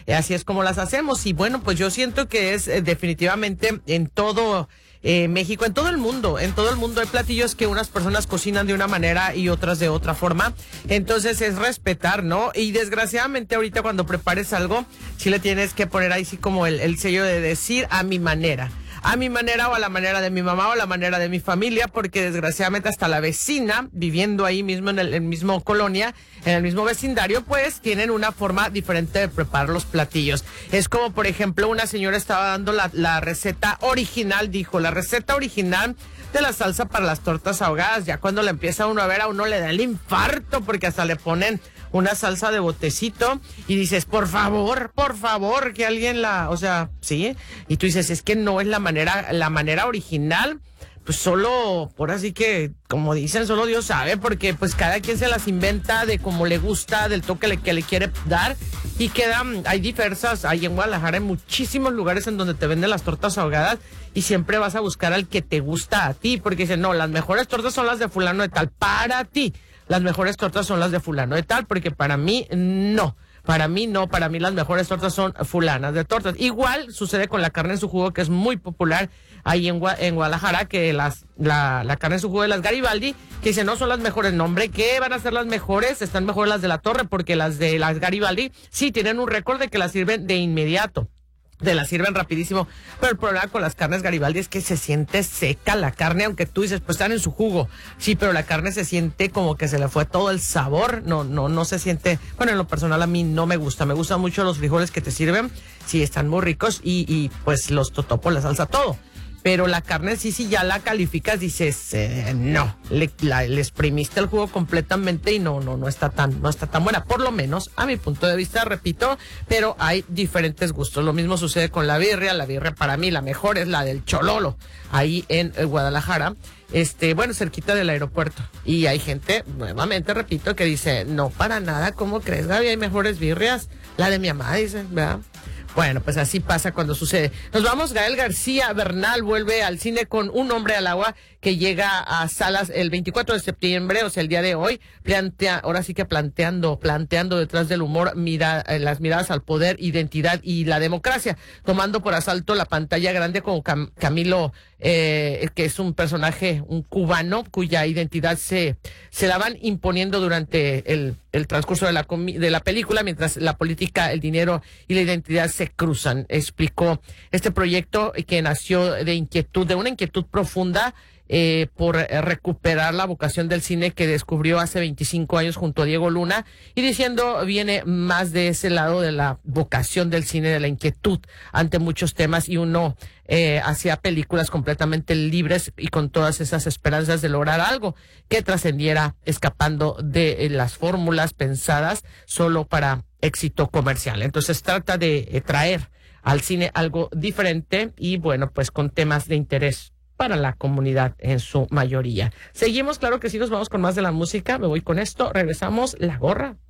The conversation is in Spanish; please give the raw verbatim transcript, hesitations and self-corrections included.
eh, así es como las hacemos. Y bueno, pues yo siento que es eh, definitivamente en todo eh, México, en todo el mundo, en todo el mundo hay platillos que unas personas cocinan de una manera y otras de otra forma. Entonces es respetar, ¿no? Y desgraciadamente ahorita cuando prepares algo, sí le tienes que poner ahí sí como el, el sello de decir a mi manera. A mi manera o a la manera de mi mamá o a la manera de mi familia, porque desgraciadamente hasta la vecina, viviendo ahí mismo en el, el mismo colonia, en el mismo vecindario, pues tienen una forma diferente de preparar los platillos. Es como, por ejemplo, una señora estaba dando la, la receta original, dijo, la receta original de la salsa para las tortas ahogadas. Ya cuando la empieza uno a ver, a uno le da el infarto, porque hasta le ponen una salsa de botecito y dices, por favor, por favor, que alguien la, o sea, sí, y tú dices, es que no es la manera, la manera original, pues solo, por así que, como dicen, solo Dios sabe, porque pues cada quien se las inventa de como le gusta, del toque le, que le quiere dar, y quedan, hay diversas, hay en Guadalajara, hay muchísimos lugares en donde te venden las tortas ahogadas, y siempre vas a buscar al que te gusta a ti, porque dicen, no, las mejores tortas son las de fulano de tal, para ti. Las mejores tortas son las de fulano de tal, porque para mí no, para mí no, para mí las mejores tortas son fulanas de tortas. Igual sucede con la carne en su jugo, que es muy popular ahí en, Gua en Guadalajara, que las la, la carne en su jugo de las Garibaldi, que dicen no son las mejores, no hombre, ¿qué van a ser las mejores? Están mejor las de la Torre, porque las de las Garibaldi sí tienen un récord de que las sirven de inmediato. Te la sirven rapidísimo, pero el problema con las carnes Garibaldi es que se siente seca la carne, aunque tú dices, pues están en su jugo, sí, pero la carne se siente como que se le fue todo el sabor, no, no, no se siente, bueno, en lo personal a mí no me gusta, me gustan mucho los frijoles que te sirven, sí, están muy ricos y, y pues los totopos, la salsa, todo. Pero la carne sí, sí, ya la calificas, dices, eh, no, le, la, le exprimiste el jugo completamente y no, no, no está tan, no está tan buena, por lo menos a mi punto de vista, repito, pero hay diferentes gustos. Lo mismo sucede con la birria, la birria para mí la mejor es la del Chololo, ahí en eh, Guadalajara, este, bueno, cerquita del aeropuerto. Y hay gente, nuevamente repito, que dice, no, para nada, ¿cómo crees, Gaby? Hay mejores birrias, la de mi mamá, dice, ¿verdad? Bueno, pues así pasa cuando sucede. Nos vamos, Gael García Bernal vuelve al cine con Un hombre al agua, que llega a salas el veinticuatro de septiembre, o sea, el día de hoy, plantea, ahora sí que planteando, planteando detrás del humor mira, eh, las miradas al poder, identidad y la democracia, tomando por asalto la pantalla grande con Cam Camilo, eh, que es un personaje, un cubano, cuya identidad se, se la van imponiendo durante el, el transcurso de la, de la película, mientras la política, el dinero y la identidad se cruzan. Explicó este proyecto que nació de inquietud, de una inquietud profunda, Eh, por eh, recuperar la vocación del cine que descubrió hace veinticinco años junto a Diego Luna, y diciendo viene más de ese lado de la vocación del cine, de la inquietud ante muchos temas, y uno eh, hacía películas completamente libres y con todas esas esperanzas de lograr algo que trascendiera, escapando de eh, las fórmulas pensadas solo para éxito comercial. Entonces trata de eh, traer al cine algo diferente y bueno, pues con temas de interés para la comunidad en su mayoría. Seguimos, claro que sí, nos vamos con más de la música. Me voy con esto, regresamos, La Gorra.